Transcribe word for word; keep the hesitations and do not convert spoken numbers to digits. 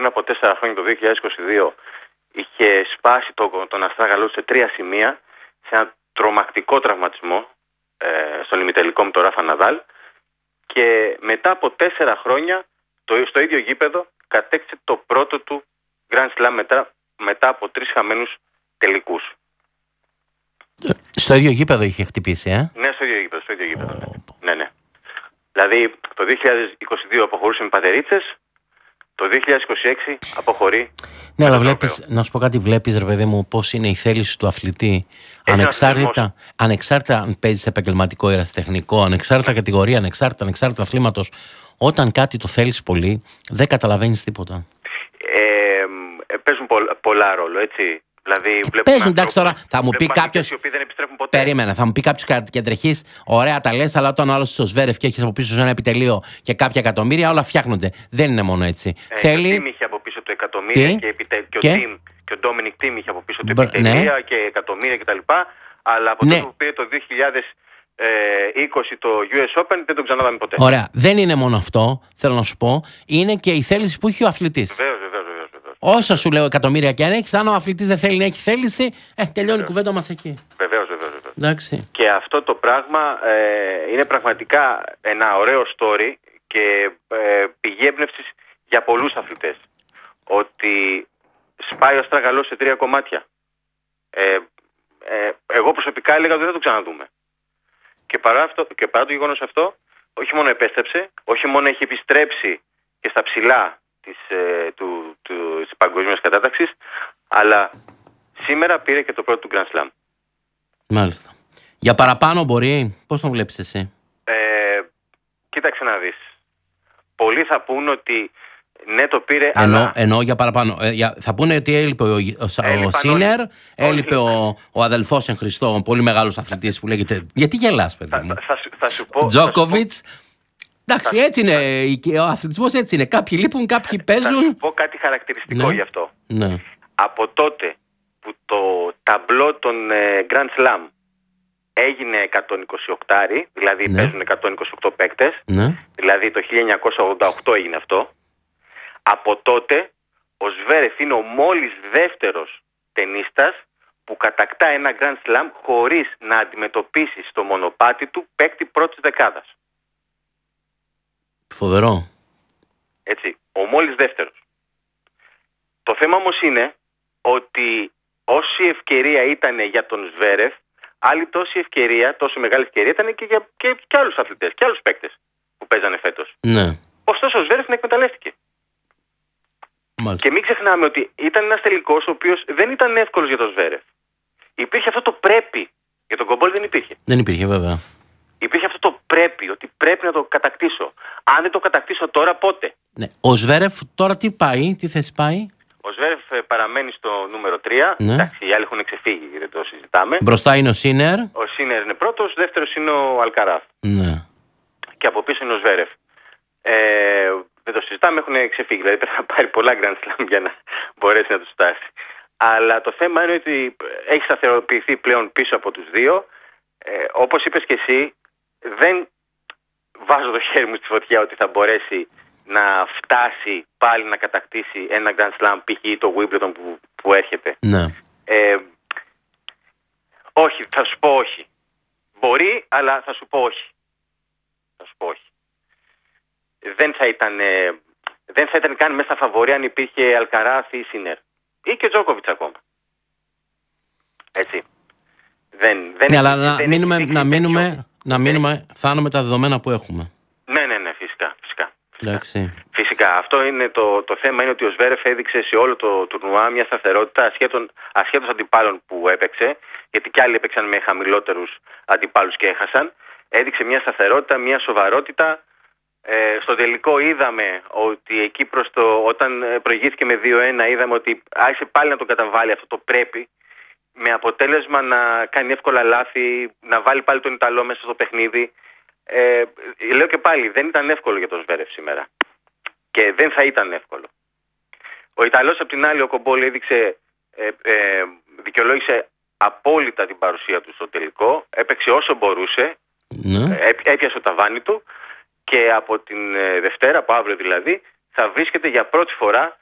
πριν από τέσσερα χρόνια, το δύο χιλιάδες είκοσι δύο, είχε σπάσει το, τον αστράγαλό σε τρία σημεία, σε ένα τρομακτικό τραυματισμό ε, στον ημιτελικό με τον Ράφα Ναδάλ, και μετά από τέσσερα χρόνια το, στο ίδιο γήπεδο κατέκτησε το πρώτο του Grand Slam μετά, μετά από τρεις χαμένους τελικούς. Στο ίδιο γήπεδο είχε χτυπήσει, ε? Ναι, στο ίδιο γήπεδο, στο ίδιο γήπεδο. Oh. Ναι, ναι. Δηλαδή το δύο χιλιάδες είκοσι δύο αποχωρούσε με πατερίτσες, το δύο χιλιάδες είκοσι έξι αποχωρεί. Ναι, αλλά βλέπεις, να σου πω κάτι, βλέπεις ρε παιδί μου πώς είναι η θέληση του αθλητή. Ανεξάρτητα, ανεξάρτητα αν παίζεις επαγγελματικό ή ερασιτεχνικό, ανεξάρτητα κατηγορία, ανεξάρτητα, ανεξάρτητα αθλήματος, όταν κάτι το θέλεις πολύ, δεν καταλαβαίνεις τίποτα. Ε, παίζουν πολλα, πολλά ρόλο, έτσι. Δηλαδή, ε, παίζουν, εντάξει, τώρα θα μου πει κάποιος. ποτέ. Περίμενα, θα μου πει κάποιος κεντρεχής, ωραία τα λες, αλλά όταν ο άλλος στο Σβέρεφ και έχεις από πίσω σε ένα επιτελείο και κάποια εκατομμύρια, όλα φτιάχνονται. Δεν είναι μόνο έτσι. Ε, Θέλει. Και ο Τιμ είχε από πίσω το εκατομμύρια Τι? και, επιτε... και, και? ο Τιμ και ο Ντόμινικ Τιμ είχε από πίσω το Μπρ... επιτελεία ναι. και εκατομμύρια κτλ. Αλλά από ναι. τότε που πήρε το δύο χιλιάδες είκοσι το γιου ες Open δεν τον ξαναδάμε ποτέ. Ωραία. Δεν είναι μόνο αυτό, θέλω να σου πω. Είναι και η θέληση που έχει ο αθλητής. Βεβαίως, βεβαίως. Όσο σου λέω εκατομμύρια και αν έχεις, αν ο αθλητής δεν θέλει να έχει θέληση, ε, τελειώνει η κουβέντα μας εκεί. Βεβαίως, βεβαίως, βεβαίως. Εντάξει. Και αυτό το πράγμα ε, είναι πραγματικά ένα ωραίο story και ε, πηγή έμπνευσης για πολλούς αθλητές. Ότι σπάει ο αστραγαλός σε τρία κομμάτια. Ε, ε, εγώ προσωπικά έλεγα ότι δεν θα το ξαναδούμε. Και παρά, αυτό, και παρά το γεγονός αυτό, όχι μόνο επέστρεψε, όχι μόνο έχει επιστρέψει και στα ψηλά της, ε, του, του, της παγκοσμίας κατάταξης, αλλά σήμερα πήρε και το πρώτο του Grand Slam. Μάλιστα. Για παραπάνω μπορεί, πώς τον βλέπεις εσύ? Ε, κοίταξε να δεις. Πολλοί θα πούν ότι ναι, το πήρε, ενώ, αλλά... Ενώ για παραπάνω. Ε, για, θα πούνε ότι έλειπε ο, ο, ο Σίνερ, όλοι, έλειπε όλοι, ο, ο αδελφός εν Χριστώ, ο πολύ μεγάλος αθλητής που λέγεται... Γιατί γελάς, παιδί μου? Θα, θα, θα σου πω... Τζόκοβιτς. Εντάξει, έτσι είναι. Ο αθλητισμός έτσι είναι. Κάποιοι λείπουν, κάποιοι παίζουν. Θα σου πω κάτι χαρακτηριστικό ναι. γι' αυτό. Ναι. Από τότε που το ταμπλό των ε, Grand Slam έγινε εκατόν είκοσι οκτώ, δηλαδή ναι. παίζουν εκατόν είκοσι οκτώ παίκτες, ναι. δηλαδή το χίλια εννιακόσια ογδόντα οκτώ έγινε αυτό. Από τότε ο Σβέρεφ είναι ο μόλις δεύτερος τενίστας που κατακτά ένα Grand Slam χωρίς να αντιμετωπίσει στο μονοπάτι του παίκτη πρώτης δεκάδας. Φοβερό. Έτσι, ο μόλις δεύτερος. Το θέμα όμως είναι ότι όση ευκαιρία ήταν για τον Σβέρεφ, άλλη τόση ευκαιρία, τόσο μεγάλη ευκαιρία ήταν και για και, και άλλους αθλητές και άλλους παίκτες που παίζανε φέτος. Ναι. Ωστόσο ο Σβέρεφ την εκμεταλλεύτηκε. Μάλιστα. Και μην ξεχνάμε ότι ήταν ένας τελικός ο οποίος δεν ήταν εύκολος για τον Σβέρεφ. Υπήρχε αυτό το πρέπει. Για τον Κομπόλ δεν υπήρχε. Δεν υπήρχε, βέβαια. Υπήρχε αυτό το πρέπει, ότι πρέπει να το κατακτήσω. Αν δεν το κατακτήσω τώρα, πότε? Ναι. Ο Σβέρεφ τώρα τι πάει, τι θέση πάει? Ο Σβέρεφ παραμένει στο νούμερο τρία. Ναι. Εντάξει, οι άλλοι έχουν ξεφύγει, δεν το συζητάμε. Μπροστά είναι ο Σίνερ. Ο Σίνερ είναι πρώτος, δεύτερος είναι ο Αλκαράθ. Ναι. Και από πίσω είναι ο Σβέρεφ. Ε, δεν το συζητάμε, έχουν ξεφύγει. Δηλαδή πρέπει να πάρει πολλά Grand Slam για να μπορέσει να του φτάσει. Αλλά το θέμα είναι ότι έχει σταθεροποιηθεί πλέον πίσω από τους δύο. Ε, όπως είπες και εσύ, δεν βάζω το χέρι μου στη φωτιά ότι θα μπορέσει να φτάσει πάλι να κατακτήσει ένα Grand Slam, π.χ. το Wimbledon που, που έρχεται. Ναι. Ε, όχι, θα σου πω όχι. Μπορεί, αλλά θα σου πω όχι. Θα σου πω όχι. Δεν θα ήταν, ε, δεν θα ήταν καν μέσα στα φαβορί αν υπήρχε Αλκαράθ ή Σίνερ. Ή και Τζόκοβιτς ακόμα. Έτσι. Δεν, δεν ναι, είναι, αλλά να δεν μείνουμε, είναι, να μείνουμε, να μείνουμε θάνο με τα δεδομένα που έχουμε. Ναι, ναι, ναι, φυσικά. Φυσικά, φυσικά. φυσικά. Αυτό είναι το, το θέμα, είναι ότι ο Σβέρεφ έδειξε σε όλο το τουρνουά μια σταθερότητα ασχέτων, ασχέτως αντιπάλων που έπαιξε, γιατί κι άλλοι έπαιξαν με χαμηλότερους αντιπάλους και έχασαν. Έδειξε μια σταθερότητα, μια σοβαρότητα. Ε, στο τελικό είδαμε ότι εκεί προς το, όταν προηγήθηκε με δύο ένα, είδαμε ότι άρχισε πάλι να τον καταβάλει αυτό το πρέπει, με αποτέλεσμα να κάνει εύκολα λάθη, να βάλει πάλι τον Ιταλό μέσα στο παιχνίδι. Ε, λέω και πάλι, δεν ήταν εύκολο για τον Σβέρεφ σήμερα. Και δεν θα ήταν εύκολο. Ο Ιταλός απ' την άλλη, ο Κομπόλ, έδειξε, ε, ε, δικαιολόγησε απόλυτα την παρουσία του στο τελικό. Έπαιξε όσο μπορούσε, ναι. ε, έπιασε το ταβάνι του και από την ε, Δευτέρα, από αύριο δηλαδή, θα βρίσκεται για πρώτη φορά